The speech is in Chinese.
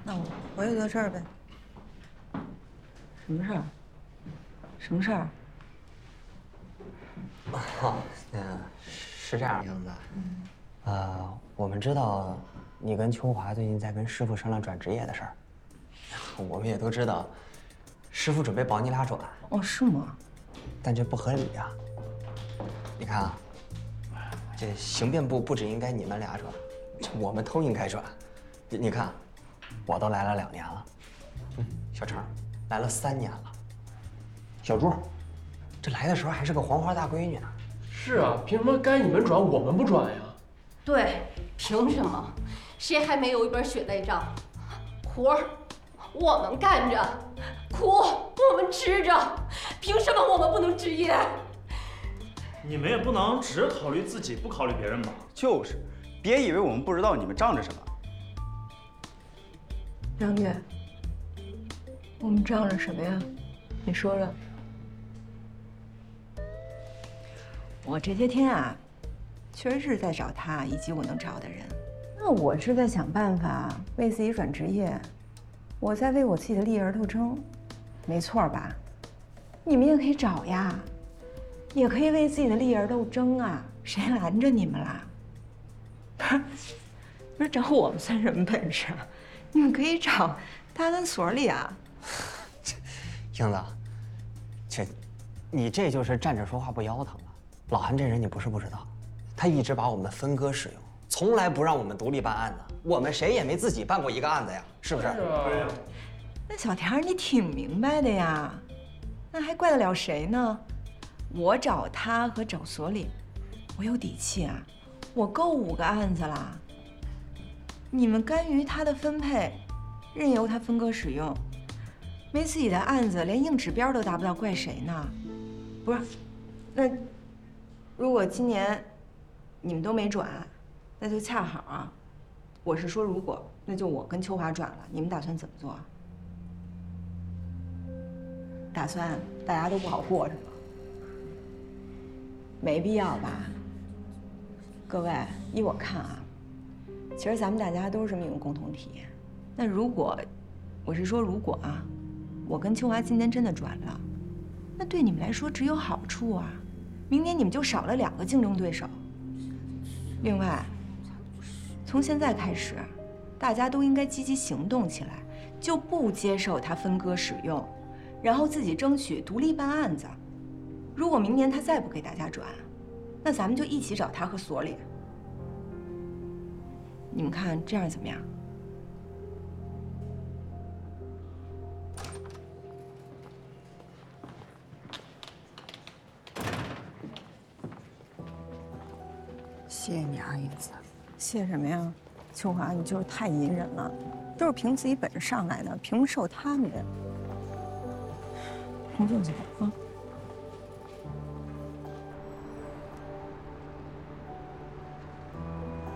那我回去的事儿呗。 什么事儿？什么事儿？ 哦，是这样，英子。我们知道你跟秋华最近在跟师傅商量转职业的事儿，我们也都知道，师傅准备保你俩转。 哦，是吗？ 但这不合理呀。你看啊，这刑辩部不只应该你们俩转，我们都应该转。你看，我都来了2年了，小程来了3年了，小朱，这来的时候还是个黄花大闺女呢。 是啊，凭什么该你们转我们不转呀？ 对，凭什么？谁还没有一本血泪账？活儿我们干着，苦我们吃着，凭什么我们不能置业？ 你们也不能只考虑自己，不考虑别人吧？ 就是，别以为我们不知道你们仗着什么。 杨月，我们仗着什么呀？你说说。 我这些天啊，确实是在找他以及我能找的人。 那我是在想办法为自己转职业，我在为我自己的利益而斗争，没错吧？你们也可以找呀，也可以为自己的利益而斗争啊，谁拦着你们啦？不是找我们算什么本事啊？你们可以找大安所里啊。 英子，你这就是站着说话不腰疼了。老韩这人你不是不知道，他一直把我们分割使用，从来不让我们独立办案子。我们谁也没自己办过一个案子呀，是不是？ 对呀。 那小田你挺明白的呀，那还怪得了谁呢？我找他和找所里，我有底气啊，我够5个案子啦。你们甘于他的分配，任由他分割使用，没自己的案子，连硬指标都达不到，怪谁呢？不是，那如果今年你们都没转，那就恰好啊。我是说如果，那就我跟秋华转了，你们打算怎么做啊？打算大家都不好过是吗？没必要吧？各位，依我看啊，其实咱们大家都是这么一个共同体。那如果，我是说如果啊，我跟秋华今天真的转了，那对你们来说只有好处啊。明年你们就少了2个竞争对手。另外，从现在开始，大家都应该积极行动起来，就不接受他分割使用，然后自己争取独立办案子。如果明年他再不给大家转，那咱们就一起找他和所里。你们看这样怎么样？ 谢谢你啊，英子。谢什么呀？秋华，你就是太隐忍了，都是凭自己本事上来的，凭什么受他们的？你就走啊。